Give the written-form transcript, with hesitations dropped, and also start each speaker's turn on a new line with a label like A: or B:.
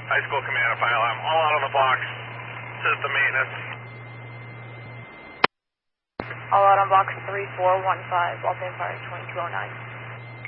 A: High school command, file. I'm all out on the box. System maintenance.
B: All out on box 3415, Los Angeles 2209.